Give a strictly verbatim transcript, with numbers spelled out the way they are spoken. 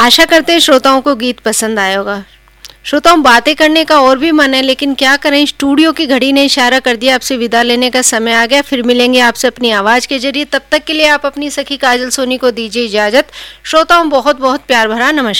आशा करते हैं श्रोताओं को गीत पसंद आया होगा। श्रोताओं, बातें करने का और भी मन है, लेकिन क्या करें, स्टूडियो की घड़ी ने इशारा कर दिया, आपसे विदा लेने का समय आ गया। फिर मिलेंगे आपसे अपनी आवाज के जरिए। तब तक के लिए आप अपनी सखी काजल सोनी को दीजिए इजाजत। श्रोताओं, बहुत बहुत प्यार भरा नमस्कार।